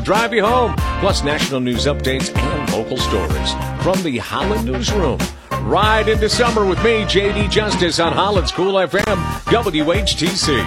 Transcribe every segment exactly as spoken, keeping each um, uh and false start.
to drive you home, plus national news updates and local stories from the Holland Newsroom. Ride into summer with me, J D Justice, on Holland's Cool F M, W H T C.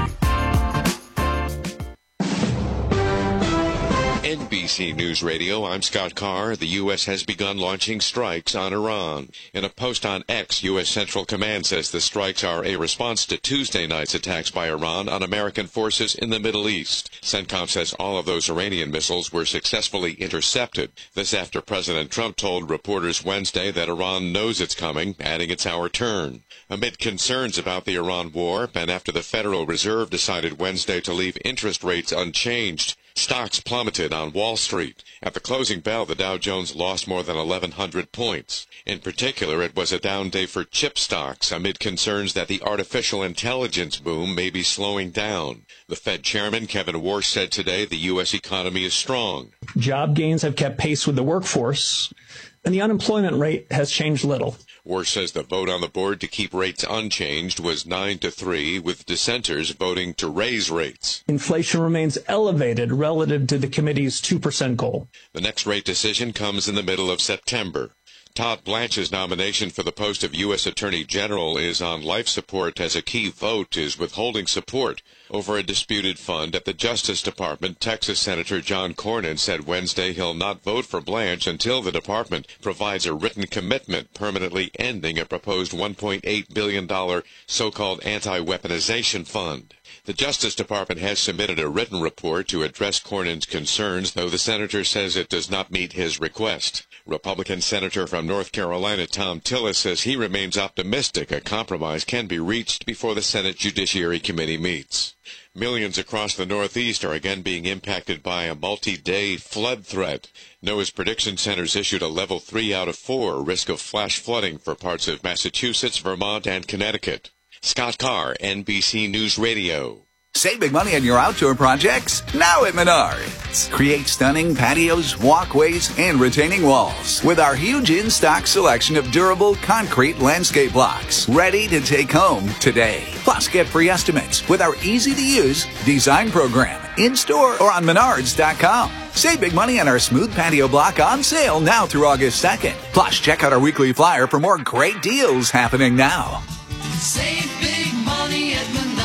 N B C News Radio, I'm Scott Carr. The U S has begun launching strikes on Iran. In a post on X, U S Central Command says the strikes are a response to Tuesday night's attacks by Iran on American forces in the Middle East. CENTCOM says all of those Iranian missiles were successfully intercepted. This after President Trump told reporters Wednesday that Iran knows it's coming, adding it's our turn. Amid concerns about the Iran war, and after the Federal Reserve decided Wednesday to leave interest rates unchanged, stocks plummeted on Wall Street. At the closing bell, the Dow Jones lost more than eleven hundred points. In particular, it was a down day for chip stocks amid concerns that the artificial intelligence boom may be slowing down. The Fed Chairman, Kevin Warsh, said today the U S economy is strong. Job gains have kept pace with the workforce, and the unemployment rate has changed little. Warsh says the vote on the board to keep rates unchanged was nine to three, with dissenters voting to raise rates. Inflation remains elevated relative to the committee's two percent goal. The next rate decision comes in the middle of September. Todd Blanche's nomination for the post of U S Attorney General is on life support as a key vote is withholding support over a disputed fund at the Justice Department. Texas Senator John Cornyn said Wednesday he'll not vote for Blanche until the department provides a written commitment permanently ending a proposed one point eight billion dollars so-called anti-weaponization fund. The Justice Department has submitted a written report to address Cornyn's concerns, though the senator says it does not meet his request. Republican Senator from North Carolina Tom Tillis says he remains optimistic a compromise can be reached before the Senate Judiciary Committee meets. Millions across the Northeast are again being impacted by a multi-day flood threat. NOAA's prediction centers issued a level three out of four risk of flash flooding for parts of Massachusetts, Vermont, and Connecticut. Scott Carr, N B C News Radio. Save big money on your outdoor projects now at Menards. Create stunning patios, walkways, and retaining walls with our huge in-stock selection of durable concrete landscape blocks ready to take home today. Plus, get free estimates with our easy-to-use design program in-store or on menards dot com. Save big money on our smooth patio block on sale now through August second. Plus, check out our weekly flyer for more great deals happening now. Save big money at Menards.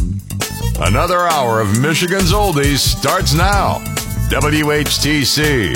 Another hour of Michigan's Oldies starts now. W H T C